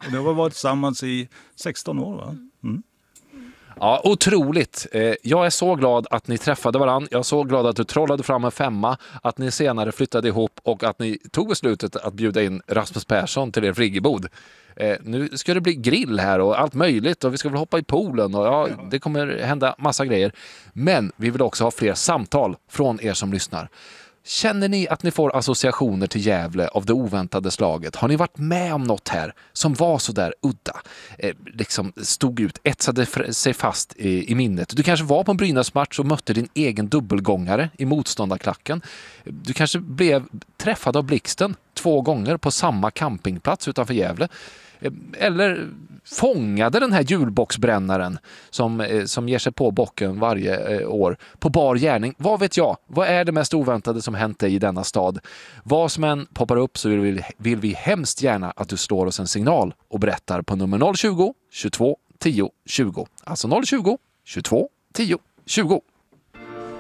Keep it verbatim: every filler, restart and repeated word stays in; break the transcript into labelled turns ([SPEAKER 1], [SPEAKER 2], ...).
[SPEAKER 1] Och det har varit tillsammans i sexton år, va? Mm.
[SPEAKER 2] Ja, otroligt. Jag är så glad att ni träffade varann. Jag är så glad att du trollade fram en femma, att ni senare flyttade ihop och att ni tog beslutet att bjuda in Rasmus Persson till er friggebod. Nu ska det bli grill här och allt möjligt och vi ska väl hoppa i poolen och ja, det kommer hända massa grejer. Men vi vill också ha fler samtal från er som lyssnar. Känner ni att ni får associationer till Gävle av det oväntade slaget? Har ni varit med om något här som var så där udda? Eh, liksom stod ut, etsade sig fast i, i minnet. Du kanske var på en Brynäs-match och mötte din egen dubbelgångare i motståndarklacken. Du kanske blev träffad av blixten två gånger på samma campingplats utanför Gävle. Eller fångade den här julboxbrännaren som, som ger sig på bocken varje år på bar gärning. Vad vet jag? Vad är det mest oväntade som hänt dig i denna stad? Vad som än poppar upp så vill vi, vill vi hemskt gärna att du slår oss en signal och berättar på nummer noll tjugo, tjugotvå, tio, tjugo. Alltså noll tjugo, tjugotvå, tio, tjugo.